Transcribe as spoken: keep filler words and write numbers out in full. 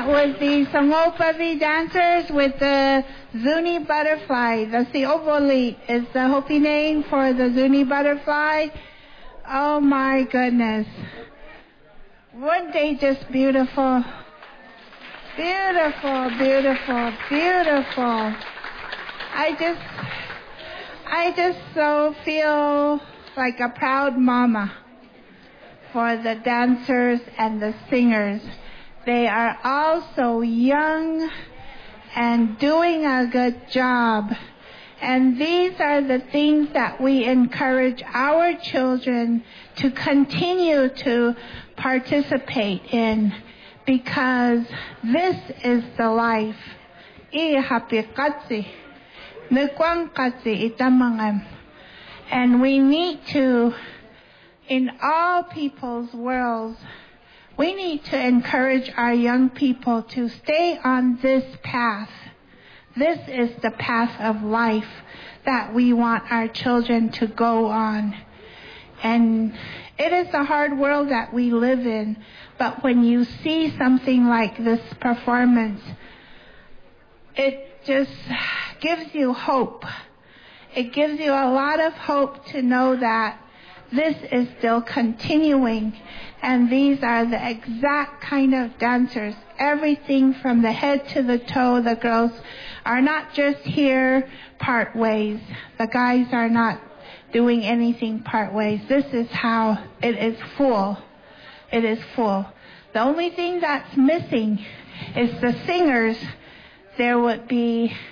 That was the Sangopavi dancers with the Zuni butterfly. The Siobolit is the Hopi name for the Zuni butterfly. Oh my goodness. Weren't they just beautiful? Beautiful, beautiful, beautiful. I just, I just so feel like a proud mama for the dancers and the singers. They are all so young and doing a good job. And these are the things that we encourage our children to continue to participate in, because this is the life. And we need to, in all people's worlds, we need to encourage our young people to stay on this path. This is the path of life that we want our children to go on. And it is a hard world that we live in, but when you see something like this performance, it just gives you hope. It gives you a lot of hope to know that this is still continuing, and these are the exact kind of dancers. Everything from the head to the toe, the girls are not just here part ways. The guys are not doing anything part ways. This is how it is full. It is full. The only thing that's missing is the singers. There would be